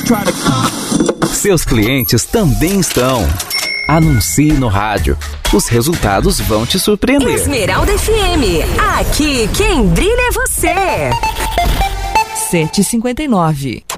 Seus clientes também estão. Anuncie no rádio. Os resultados vão te surpreender. Esmeralda FM. Aqui quem brilha é você. 7h59.